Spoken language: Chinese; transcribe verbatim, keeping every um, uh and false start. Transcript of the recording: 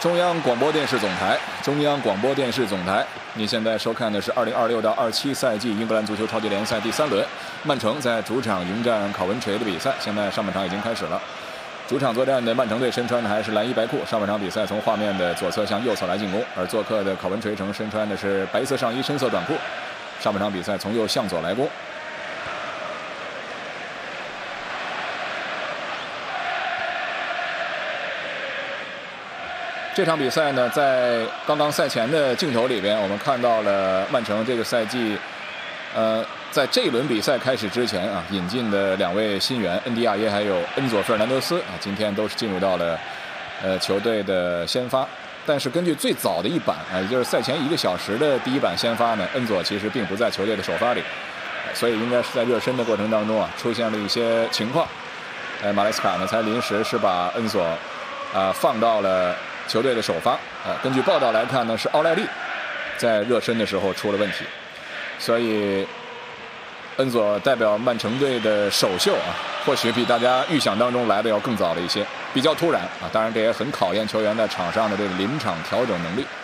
中央广播电视总台，中央广播电视总台。你现在收看的是二零二六到二七赛季英格兰足球超级联赛第三轮，曼城在主场迎战考文垂的比赛。现在上半场已经开始了。主场作战的曼城队身穿的还是蓝衣白裤，上半场比赛从画面的左侧向右侧来进攻，而做客的考文垂城身穿的是白色上衣、深色短裤，上半场比赛从右向左来攻。这场比赛呢，在刚刚赛前的镜头里边，我们看到了曼城这个赛季，呃，在这一轮比赛开始之前啊，引进的两位新援恩迪亚耶还有恩佐费尔南德斯啊，今天都是进入到了呃球队的先发。但是根据最早的一版啊，也就是赛前一个小时的第一版先发呢，恩佐其实并不在球队的首发里，所以应该是在热身的过程当中啊，出现了一些情况，呃，马莱斯卡呢才临时是把恩佐啊、呃、放到了球队的首发，呃，根据报道来看呢，是奥莱利在热身的时候出了问题，所以恩佐代表曼城队的首秀啊，或许比大家预想当中来的要更早了一些，比较突然啊，当然这也很考验球员在场上的这个临场调整能力。